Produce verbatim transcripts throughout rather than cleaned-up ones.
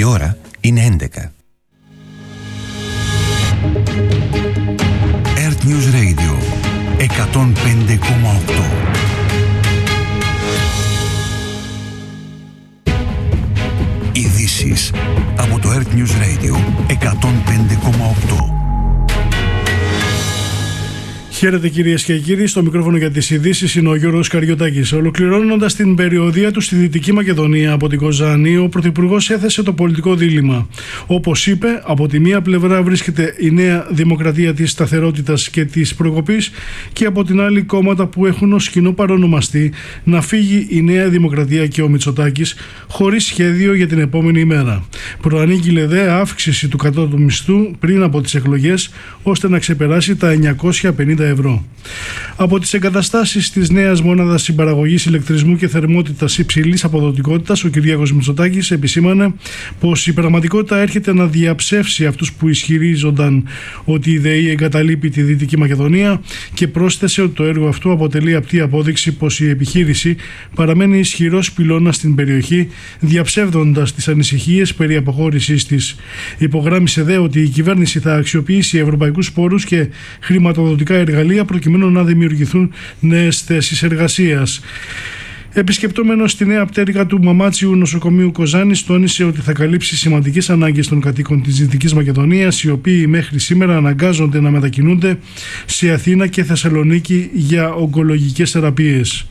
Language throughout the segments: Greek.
Η ώρα είναι έντεκα. Earth News Radio εκατόν πέντε κόμμα οκτώ. Ειδήσεις από το Earth News Radio εκατόν πέντε κόμμα οκτώ. Χαίρετε κυρίες και κύριοι, στο μικρόφωνο για τις ειδήσεις είναι ο Γιώργος Καριωτάκης. Ολοκληρώνοντας την περιοδεία του στη Δυτική Μακεδονία από την Κοζάνη, ο Πρωθυπουργός έθεσε το πολιτικό δίλημμα. Όπως είπε, από τη μία πλευρά βρίσκεται η Νέα Δημοκρατία της σταθερότητας και της προκοπής και από την άλλη κόμματα που έχουν ως κοινό παρονομαστή να φύγει η Νέα Δημοκρατία και ο Μητσοτάκης χωρίς σχέδιο για την επόμενη ημέρα. Προανήγγειλε δε αύξηση του κατώτατου μισθού πριν από τις εκλογές ώστε να ξεπεράσει τα εννιακόσια πενήντα ευρώ. Από τις εγκαταστάσεις της νέας μονάδας συμπαραγωγής ηλεκτρισμού και θερμότητας υψηλής αποδοτικότητας, ο Κυριάκος Μητσοτάκης επισήμανε πως η πραγματικότητα έρχεται να διαψεύσει αυτούς που ισχυρίζονταν ότι η ΔΕΗ εγκαταλείπει τη Δυτική Μακεδονία και πρόσθεσε ότι το έργο αυτό αποτελεί απτή απόδειξη πως η επιχείρηση παραμένει ισχυρός πυλώνας στην περιοχή, διαψεύδοντας τις ανησυχίες περί αποχώρησής της. Υπογράμμισε δε ότι η κυβέρνηση θα αξιοποιήσει ευρωπαϊκούς πόρους και χρηματοδοτικά εργαλεία προκειμένου να δημιουργηθούν νέες θέσεις εργασίας. Επισκεπτόμενος στη νέα πτέρυγα του Μαμάτσιου νοσοκομείου Κοζάνης, τόνισε ότι θα καλύψει σημαντικές ανάγκες των κατοίκων της Δυτικής Μακεδονίας, οι οποίοι μέχρι σήμερα αναγκάζονται να μετακινούνται σε Αθήνα και Θεσσαλονίκη για ογκολογικές θεραπείες.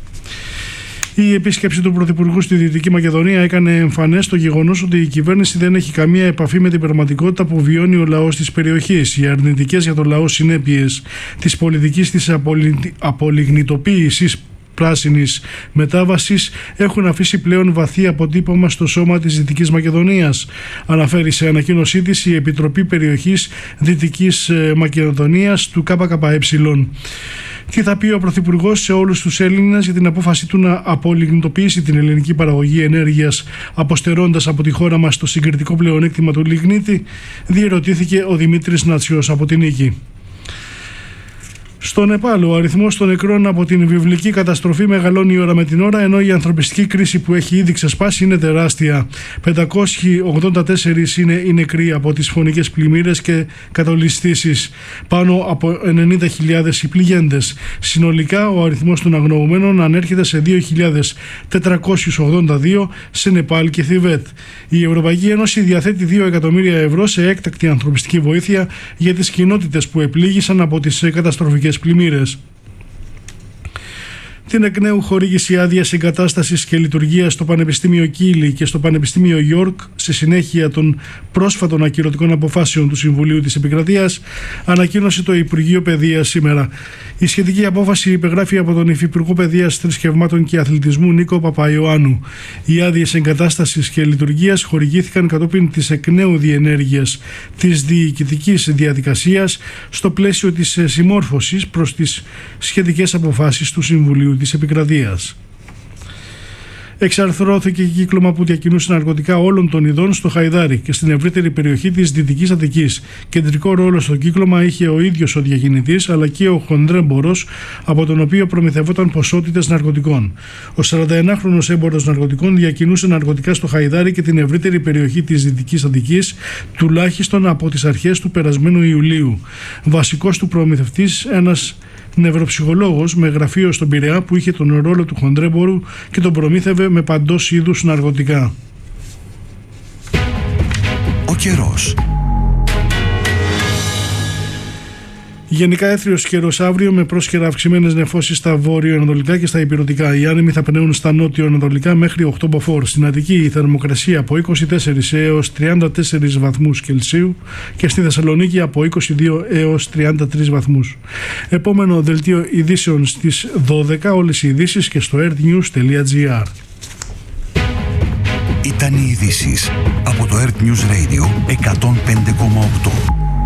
Η επίσκεψη του Πρωθυπουργού στη Δυτική Μακεδονία έκανε εμφανές το γεγονός ότι η κυβέρνηση δεν έχει καμία επαφή με την πραγματικότητα που βιώνει ο λαός της περιοχής. Οι αρνητικές για τον λαό συνέπειες της πολιτικής της απολυ... απολιγνητοποίησης πράσινης μετάβασης έχουν αφήσει πλέον βαθύ αποτύπωμα στο σώμα της Δυτικής Μακεδονίας, αναφέρει σε ανακοίνωσή της η Επιτροπή Περιοχής Δυτικής Μακεδονίας του ΚΚΕ. Τι θα πει ο Πρωθυπουργός σε όλους τους Έλληνες για την απόφαση του να απολιγνητοποιήσει την ελληνική παραγωγή ενέργειας, αποστερώντας από τη χώρα μας το συγκριτικό πλεονέκτημα του λιγνίτη, διερωτήθηκε ο Δημήτρης Νατσιός από την Νίκη. Στο Νεπάλ, ο αριθμός των νεκρών από την βιβλική καταστροφή μεγαλώνει ώρα με την ώρα, ενώ η ανθρωπιστική κρίση που έχει ήδη ξεσπάσει είναι τεράστια. πεντακόσιοι ογδόντα τέσσερις είναι οι νεκροί από τις φωνικές πλημμύρες και κατολιστήσεις, πάνω από ενενήντα χιλιάδες οι πληγέντες. Συνολικά, ο αριθμός των αγνοωμένων ανέρχεται σε δύο χιλιάδες τετρακόσιους ογδόντα δύο σε Νεπάλ και Θιβέτ. Η Ευρωπαϊκή Ένωση διαθέτει δύο εκατομμύρια ευρώ σε έκτακτη ανθρωπιστική βοήθεια για τις κοινότητες που επλήγησαν από τις καταστροφικές πλημμύρες. Την εκ νέου χορήγηση άδειας εγκατάστασης και λειτουργίας στο Πανεπιστήμιο Κίλι και στο Πανεπιστήμιο Ιόρκ σε συνέχεια των πρόσφατων ακυρωτικών αποφάσεων του Συμβουλίου της Επικρατείας ανακοίνωσε το Υπουργείο Παιδείας σήμερα. Η σχετική απόφαση υπεγράφει από τον Υφυπουργό Παιδείας, Θρησκευμάτων και Αθλητισμού Νίκο Παπαϊωάννου. Οι άδειες εγκατάστασης και λειτουργίας χορηγήθηκαν κατόπιν της εκ νέου διενέργειας της διοικητικής διαδικασίας στο πλαίσιο της συμμόρφωσης προς τις σχετικές αποφάσεις του Συμβουλίου της Επικρατείας. Εξαρθρώθηκε κύκλωμα που διακινούσε ναρκωτικά όλων των ειδών στο Χαϊδάρι και στην ευρύτερη περιοχή της Δυτικής Αττικής. Κεντρικό ρόλο στο κύκλωμα είχε ο ίδιος ο διακινητής αλλά και ο χονδρέμπορος, από τον οποίο προμηθευόταν ποσότητες ναρκωτικών. Ο σαρανταενάχρονος έμπορος ναρκωτικών διακινούσε ναρκωτικά στο Χαϊδάρι και την ευρύτερη περιοχή της Δυτικής Αττικής τουλάχιστον από τις αρχές του περασμένου Ιουλίου. Βασικός του προμηθευτής ένας νευροψυχολόγος με γραφείο στον Πειραιά που είχε τον ρόλο του χοντρέμπορου και τον προμήθευε με παντός είδους ναρκωτικά. Ο καιρός. Γενικά έθριος καιρός αύριο με πρόσχερα αυξημένες νεφώσεις στα βόρειο-ανατολικά και στα ηπειρωτικά. Οι άνεμοι θα πνέουν στα νότιο-ανατολικά μέχρι οκτώ μποφόρ. Στην Αττική η θερμοκρασία από είκοσι τέσσερις έως τριάντα τέσσερις βαθμούς Κελσίου και στη Θεσσαλονίκη από είκοσι δύο έως τριάντα τρεις βαθμούς. Επόμενο δελτίο ειδήσεων στις δώδεκα. Όλες οι ειδήσεις και στο earthnews τελεία gr. Ήταν οι ειδήσεις από το Earth News Radio εκατόν πέντε κόμμα οκτώ.